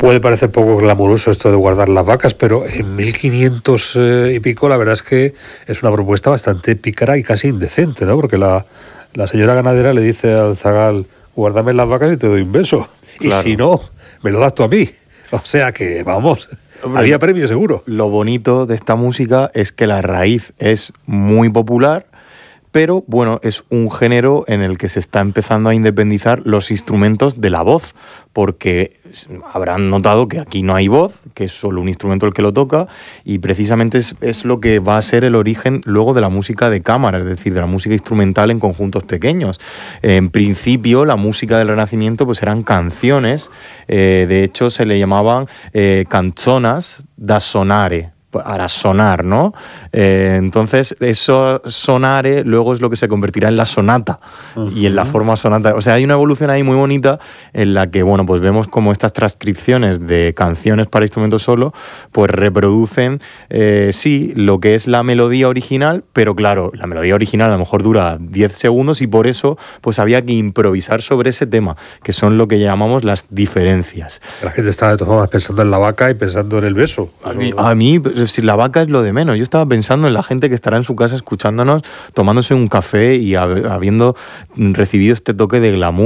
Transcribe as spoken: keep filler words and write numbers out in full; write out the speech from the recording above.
puede parecer poco glamuroso esto de guardar las vacas, pero en mil quinientos eh, y pico la verdad es que es una propuesta bastante pícara y casi indecente, ¿no? Porque la, la señora ganadera le dice al zagal, guárdame las vacas y te doy un beso. Claro. Y si no, me lo das tú a mí. O sea que, vamos, Hombre, había premio seguro. Lo bonito de esta música es que la raíz es muy popular, pero bueno, es un género en el que se está empezando a independizar los instrumentos de la voz, porque habrán notado que aquí no hay voz, que es solo un instrumento el que lo toca, y precisamente es, es lo que va a ser el origen luego de la música de cámara, es decir, de la música instrumental en conjuntos pequeños. En principio, la música del Renacimiento pues eran canciones, eh, de hecho se le llamaban eh, canzonas da sonare, para sonar, ¿no? Eh, entonces, eso sonare luego es lo que se convertirá en la sonata uh-huh. y en la forma sonata. O sea, hay una evolución ahí muy bonita en la que, bueno, pues vemos como estas transcripciones de canciones para instrumento solo, pues reproducen, eh, sí, lo que es la melodía original, pero claro, la melodía original a lo mejor dura diez segundos y por eso, pues había que improvisar sobre ese tema, que son lo que llamamos las diferencias. La gente estaba de todas formas pensando en la vaca y pensando en el beso. A mí, a mí si la vaca es lo de menos. Yo estaba pensando en la gente que estará en su casa escuchándonos, tomándose un café y hab- habiendo recibido este toque de glamour